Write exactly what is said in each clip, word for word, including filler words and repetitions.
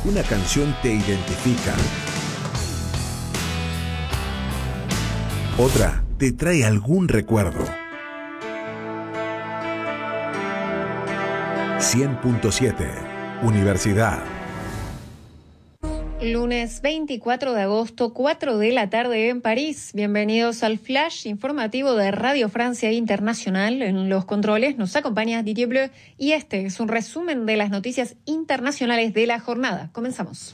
Una canción te identifica. Otra te trae algún recuerdo. cien punto siete, Universidad. Lunes veinticuatro de agosto, cuatro de la tarde en París. Bienvenidos al flash informativo de Radio Francia Internacional. En los controles nos acompaña Didier Bleu y este es un resumen de las noticias internacionales de la jornada. Comenzamos.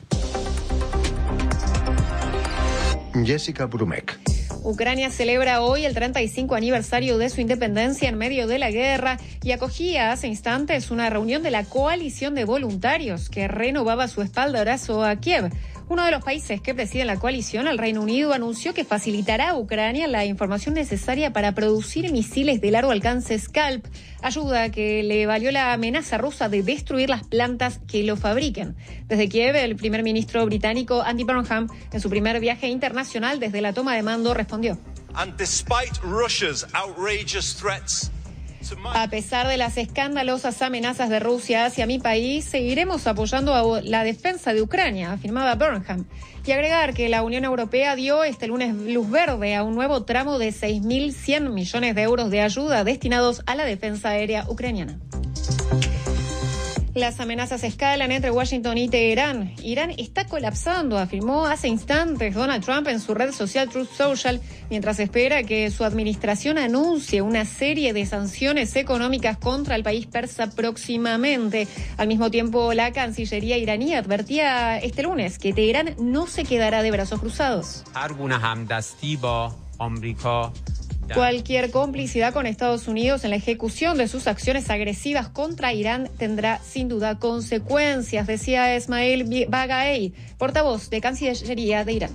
Jessica Brumek. Ucrania celebra hoy el treinta y cinco aniversario de su independencia en medio de la guerra y acogía hace instantes una reunión de la coalición de voluntarios que renovaba su espaldarazo a Kiev. Uno de los países que preside la coalición, el Reino Unido, anunció que facilitará a Ucrania la información necesaria para producir misiles de largo alcance Scalp, ayuda que le valió la amenaza rusa de destruir las plantas que lo fabriquen. Desde Kiev, el primer ministro británico Andy Burnham, en su primer viaje internacional desde la toma de mando, respondió: And despite Russia's outrageous threats, a pesar de las escandalosas amenazas de Rusia hacia mi país, seguiremos apoyando a la defensa de Ucrania, afirmaba Burnham. Y agregar que la Unión Europea dio este lunes luz verde a un nuevo tramo de seis mil cien millones de euros de ayuda destinados a la defensa aérea ucraniana. Las amenazas escalan entre Washington y Teherán. Irán está colapsando, afirmó hace instantes Donald Trump en su red social Truth Social, mientras espera que su administración anuncie una serie de sanciones económicas contra el país persa próximamente. Al mismo tiempo, la Cancillería iraní advertía este lunes que Teherán no se quedará de brazos cruzados. Cualquier complicidad con Estados Unidos en la ejecución de sus acciones agresivas contra Irán tendrá sin duda consecuencias, decía Esmail Baghaei, portavoz de Cancillería de Irán.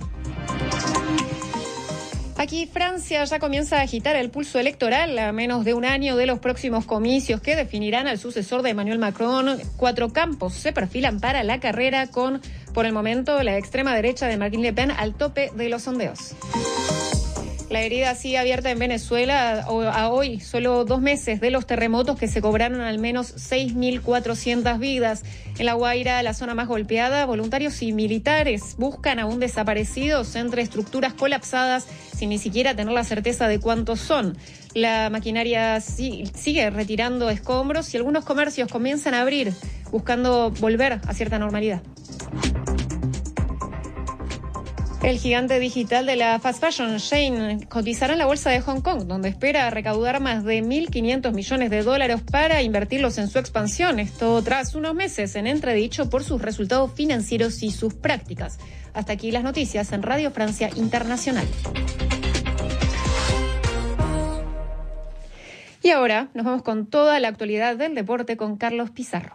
Aquí Francia ya comienza a agitar el pulso electoral a menos de un año de los próximos comicios que definirán al sucesor de Emmanuel Macron. Cuatro campos se perfilan para la carrera con, por el momento, la extrema derecha de Marine Le Pen al tope de los sondeos. La herida sigue abierta en Venezuela a hoy, solo dos meses de los terremotos que se cobraron al menos seis mil cuatrocientas vidas. En La Guaira, la zona más golpeada, voluntarios y militares buscan aún desaparecidos entre estructuras colapsadas sin ni siquiera tener la certeza de cuántos son. La maquinaria sigue retirando escombros y algunos comercios comienzan a abrir, buscando volver a cierta normalidad. El gigante digital de la fast fashion, Shein, cotizará en la bolsa de Hong Kong, donde espera recaudar más de mil quinientos millones de dólares para invertirlos en su expansión. Esto tras unos meses en entredicho por sus resultados financieros y sus prácticas. Hasta aquí las noticias en Radio Francia Internacional. Y ahora nos vamos con toda la actualidad del deporte con Carlos Pizarro.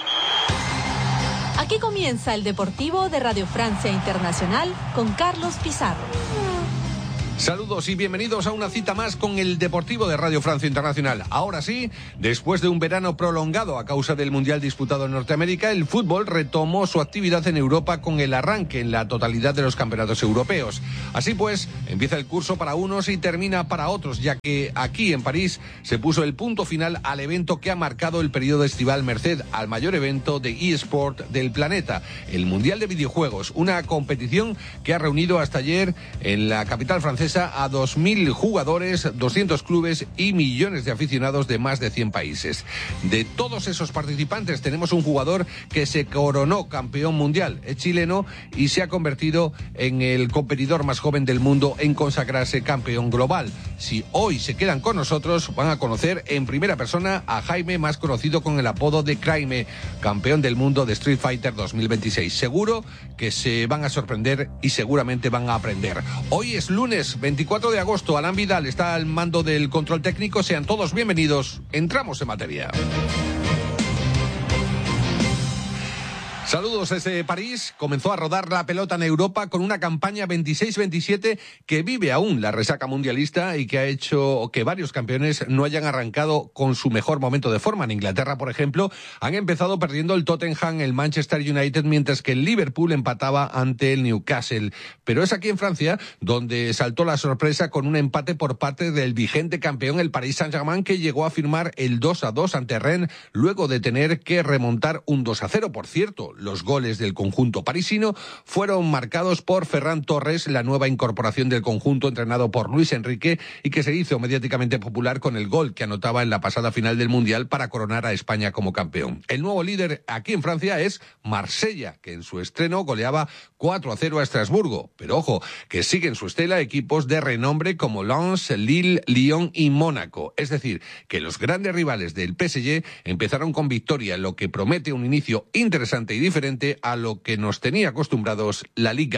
Aquí comienza el Deportivo de Radio Francia Internacional con Carlos Pizarro. Saludos y bienvenidos a una cita más con el Deportivo de Radio Francia Internacional. Ahora sí, después de un verano prolongado a causa del Mundial disputado en Norteamérica, el fútbol retomó su actividad en Europa con el arranque en la totalidad de los campeonatos europeos. Así pues, empieza el curso para unos y termina para otros, ya que aquí en París se puso el punto final al evento que ha marcado el periodo estival merced al mayor evento de eSport del planeta, el Mundial de Videojuegos, una competición que ha reunido hasta ayer en la capital francesa a dos mil jugadores, doscientos clubes y millones de aficionados de más de cien países. De todos esos participantes tenemos un jugador que se coronó campeón mundial, es chileno y se ha convertido en el competidor más joven del mundo en consagrarse campeón global. Si hoy se quedan con nosotros, van a conocer en primera persona a Jaime, más conocido con el apodo de Craime, campeón del mundo de Street Fighter dos mil veintiséis. Seguro que se van a sorprender y seguramente van a aprender. Hoy es lunes veinticuatro de agosto, Alan Vidal está al mando del control técnico. Sean todos bienvenidos. Entramos en materia. Saludos desde París. Comenzó a rodar la pelota en Europa con una campaña veintiséis veintisiete que vive aún la resaca mundialista y que ha hecho que varios campeones no hayan arrancado con su mejor momento de forma. En Inglaterra, por ejemplo, han empezado perdiendo el Tottenham, el Manchester United, mientras que el Liverpool empataba ante el Newcastle. Pero es aquí en Francia donde saltó la sorpresa con un empate por parte del vigente campeón, el Paris Saint-Germain, que llegó a firmar el dos a dos ante Rennes luego de tener que remontar un dos a cero. Por cierto, Los goles del conjunto parisino fueron marcados por Ferran Torres, la nueva incorporación del conjunto entrenado por Luis Enrique y que se hizo mediáticamente popular con el gol que anotaba en la pasada final del Mundial para coronar a España como campeón. El nuevo líder aquí en Francia es Marsella, que en su estreno goleaba cuatro a cero a Estrasburgo. Pero ojo, que siguen su estela equipos de renombre como Lens, Lille, Lyon y Mónaco. Es decir, que los grandes rivales del P S G empezaron con victoria, lo que promete un inicio interesante y diferente a lo que nos tenía acostumbrados la Liga.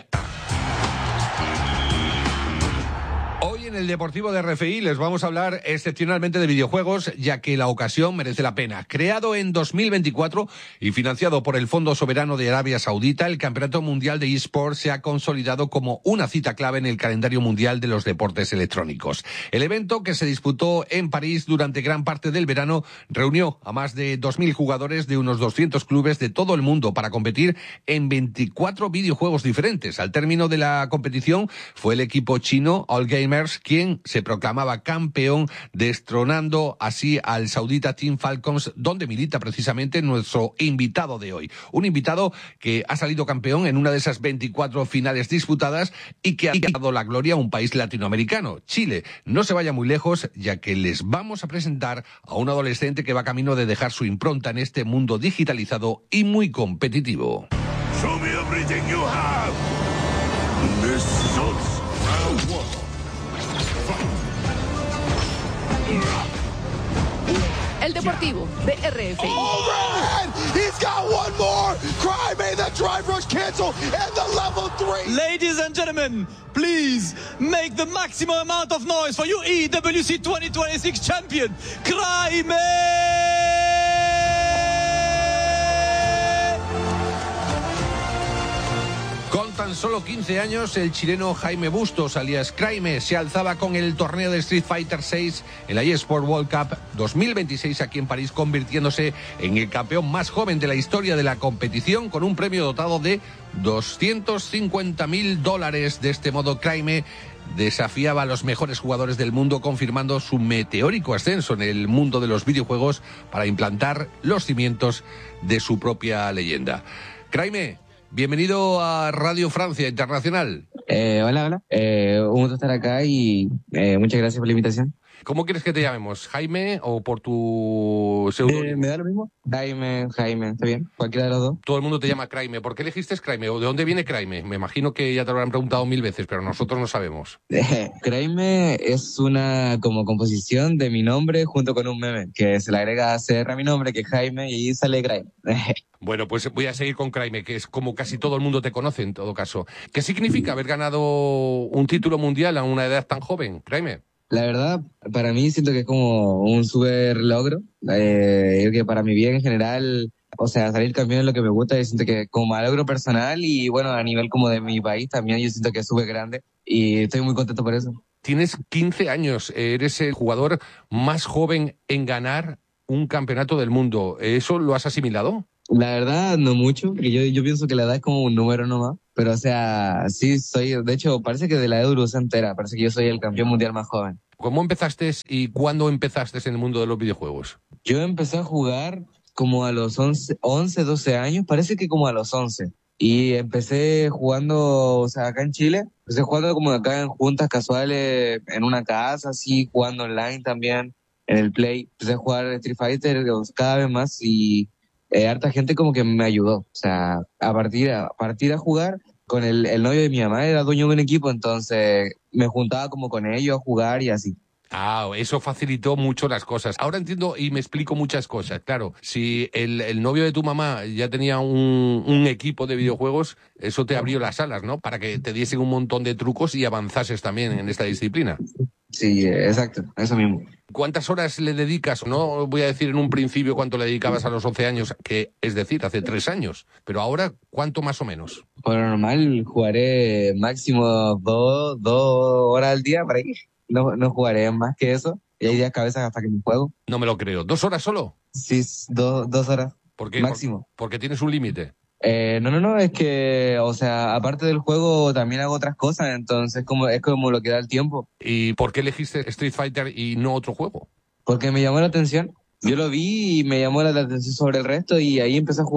En el Deportivo de R F I les vamos a hablar excepcionalmente de videojuegos, ya que la ocasión merece la pena. Creado en dos mil veinticuatro y financiado por el Fondo Soberano de Arabia Saudita, el Campeonato Mundial de eSports se ha consolidado como una cita clave en el calendario mundial de los deportes electrónicos. El evento, que se disputó en París durante gran parte del verano, reunió a más de dos mil jugadores de unos doscientos clubes de todo el mundo para competir en veinticuatro videojuegos diferentes. Al término de la competición fue el equipo chino All Gamers quien se proclamaba campeón, destronando así al saudita Team Falcons, donde milita precisamente nuestro invitado de hoy. Un invitado que ha salido campeón en una de esas veinticuatro finales disputadas y que ha dado la gloria a un país latinoamericano, Chile. No se vaya muy lejos, ya que les vamos a presentar a un adolescente que va camino de dejar su impronta en este mundo digitalizado y muy competitivo. Show me everything you have. Missiles. Round one. El Deportivo de R F I. Oh, man! He's got one more! Cry made that drive rush cancel and the level three! Ladies and gentlemen, please make the maximum amount of noise for your E W C twenty twenty-six champion, Cryme! Con tan solo quince años, el chileno Jaime Bustos, alias Cryme, se alzaba con el torneo de Street Fighter seis en la eSport World Cup dos mil veintiséis aquí en París, convirtiéndose en el campeón más joven de la historia de la competición, con un premio dotado de doscientos cincuenta mil dólares. De este modo, Cryme desafiaba a los mejores jugadores del mundo, confirmando su meteórico ascenso en el mundo de los videojuegos para implantar los cimientos de su propia leyenda. Cryme, bienvenido a Radio Francia Internacional. Eh, hola, hola. Eh, un gusto estar acá y eh, muchas gracias por la invitación. ¿Cómo quieres que te llamemos? ¿Jaime o por tu seudónimo? Eh, ¿Me da lo mismo? Jaime, Jaime, ¿está bien? Cualquiera de los dos. Todo el mundo te llama Cryme. ¿Por qué elegiste Cryme? ¿O de dónde viene Cryme? Me imagino que ya te lo habrán preguntado mil veces, pero nosotros no sabemos. Eh, Cryme es una como composición de mi nombre junto con un meme, que se le agrega C R a mi nombre, que es Jaime, y ahí sale Cryme. Bueno, pues voy a seguir con Cryme, que es como casi todo el mundo te conoce en todo caso. ¿Qué significa haber ganado un título mundial a una edad tan joven, Cryme? La verdad, para mí siento que es como un súper logro. Eh, yo que para mi bien en general, o sea, salir campeón es lo que me gusta. Yo siento que como logro personal y bueno, a nivel como de mi país también, yo siento que es súper grande y estoy muy contento por eso. Tienes quince años, eres el jugador más joven en ganar un campeonato del mundo. ¿Eso lo has asimilado? La verdad, no mucho, porque yo, yo pienso que la edad es como un número nomás. Pero, o sea, sí soy, de hecho, parece que de la Euro entera, parece que yo soy el campeón mundial más joven. ¿Cómo empezaste y cuándo empezaste en el mundo de los videojuegos? Yo empecé a jugar como a los once, once, doce años, parece que como a los once. Y empecé jugando, o sea, acá en Chile, empecé jugando como acá en juntas casuales, en una casa, así, jugando online también, en el Play. Empecé a jugar Street Fighter cada vez más y eh, harta gente como que me ayudó. O sea, a partir a, partir a jugar con el, el novio de mi mamá, era dueño de un equipo, entonces me juntaba como con ellos a jugar y así. Ah, eso facilitó mucho las cosas. Ahora entiendo y me explico muchas cosas. Claro, si el, el novio de tu mamá ya tenía un, un equipo de videojuegos, eso te abrió las alas, ¿no? Para que te diesen un montón de trucos y avanzases también en esta disciplina. Sí, exacto, eso mismo. ¿Cuántas horas le dedicas? No voy a decir en un principio cuánto le dedicabas a los once años, que es decir, hace tres años. Pero ahora, ¿cuánto más o menos? Por lo normal, jugaré máximo dos, dos horas al día, por ahí. No, no jugaré más que eso. Y hay días cabezas hasta que me juego. No me lo creo. ¿Dos horas solo? Sí, do, dos horas. ¿Por qué? Máximo. Por, porque tienes un límite. Eh, no, no, no, es que, o sea, aparte del juego también hago otras cosas, entonces como, es como lo que da el tiempo. ¿Y por qué elegiste Street Fighter y no otro juego? Porque me llamó la atención. Yo lo vi y me llamó la atención sobre el resto y ahí empecé a jugar.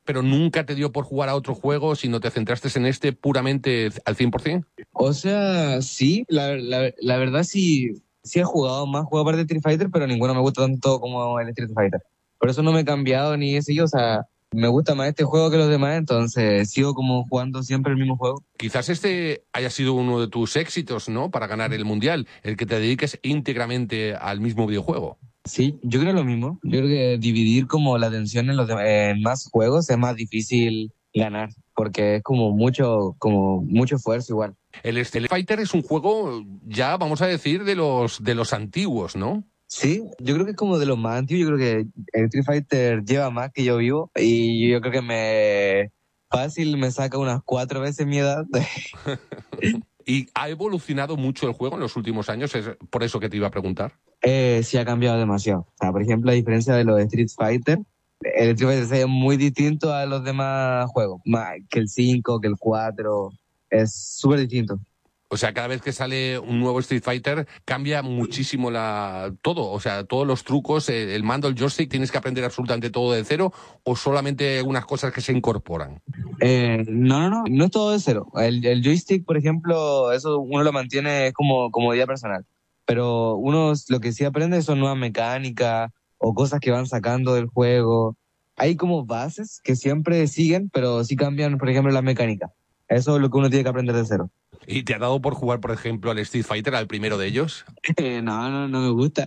pero nunca te dio por jugar a otro juego, sino te centraste en este puramente al cien por ciento? O sea, sí, la, la, la verdad sí, sí he jugado más juegos aparte de Street Fighter, pero ninguno me gusta tanto como el Street Fighter. Por eso no me he cambiado ni he seguido, o sea, me gusta más este juego que los demás, entonces sigo como jugando siempre el mismo juego. Quizás este haya sido uno de tus éxitos, ¿no?, para ganar el Mundial, el que te dediques íntegramente al mismo videojuego. Sí, yo creo lo mismo. Yo creo que dividir como la atención en los de- en más juegos es más difícil ganar, porque es como mucho, como mucho esfuerzo igual. El Street Fighter es un juego ya, vamos a decir, de los, de los antiguos, ¿no? Sí, yo creo que es como de los más antiguos. Yo creo que el Street Fighter lleva más que yo vivo y yo creo que me fácil me saca unas cuatro veces mi edad. Y ha evolucionado mucho el juego en los últimos años, es por eso que te iba a preguntar. Eh, sí ha cambiado demasiado. O sea, por ejemplo, a diferencia de los de Street Fighter, el Street Fighter seis es muy distinto a los demás juegos, más que el cinco, que el cuatro, es súper distinto. O sea, cada vez que sale un nuevo Street Fighter cambia muchísimo la todo. O sea, todos los trucos, eh, el mando, el joystick, ¿tienes que aprender absolutamente todo de cero o solamente unas cosas que se incorporan? Eh, no, no, no, no es todo de cero. El, el joystick, por ejemplo, eso uno lo mantiene como comodidad personal. Pero uno lo que sí aprende son nuevas mecánicas o cosas que van sacando del juego. Hay como bases que siempre siguen, pero sí cambian, por ejemplo, las mecánicas. Eso es lo que uno tiene que aprender de cero. ¿Y te ha dado por jugar, por ejemplo, al Street Fighter, al primero de ellos? Eh, no, no, no me gusta.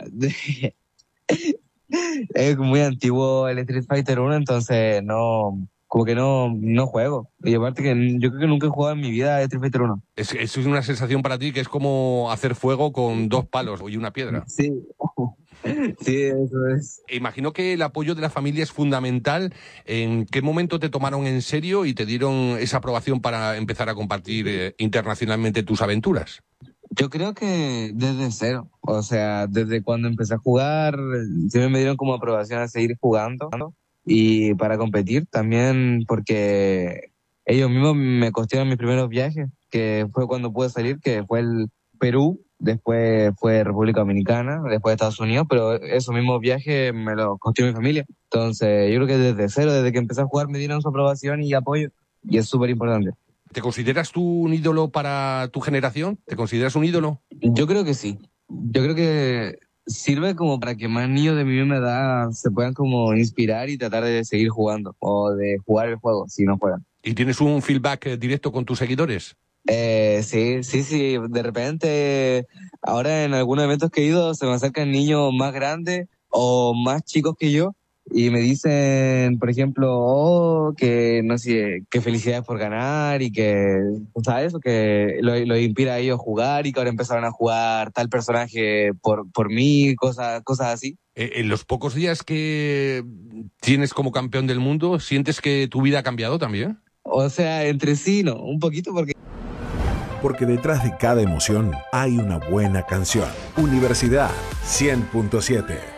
Es muy antiguo el Street Fighter uno, entonces no, como que no, no juego. Y aparte que yo creo que nunca he jugado en mi vida Street Fighter uno. Es, es una sensación para ti que es como hacer fuego con dos palos y una piedra. Sí, sí, eso es. Imagino que el apoyo de la familia es fundamental. ¿En qué momento te tomaron en serio y te dieron esa aprobación para empezar a compartir eh, internacionalmente tus aventuras? Yo creo que desde cero, o sea, desde cuando empecé a jugar, siempre me dieron como aprobación a seguir jugando y para competir también porque ellos mismos me costearon mis primeros viajes, que fue cuando pude salir, que fue el Perú, después fue República Dominicana, después Estados Unidos, pero esos mismos viajes me los costeó mi familia. Entonces yo creo que desde cero, desde que empecé a jugar, me dieron su aprobación y apoyo y es súper importante. ¿Te consideras tú un ídolo para tu generación? ¿Te consideras un ídolo? Yo creo que sí. Yo creo que sirve como para que más niños de mi misma edad se puedan como inspirar y tratar de seguir jugando o de jugar el juego si no juegan. ¿Y tienes un feedback eh, directo con tus seguidores? Eh, sí, sí, sí. De repente, ahora en algunos eventos que he ido, se me acercan niños más grandes o más chicos que yo y me dicen, por ejemplo, oh, que no sé, que felicidades por ganar y que, ¿sabes? Que lo, lo inspira a ellos a jugar y que ahora empezaron a jugar tal personaje por, por mí, cosas, cosas así. Eh, en los pocos días que tienes como campeón del mundo, ¿sientes que tu vida ha cambiado también? O sea, entre sí, no, un poquito porque... Porque detrás de cada emoción hay una buena canción. Universidad cien punto siete.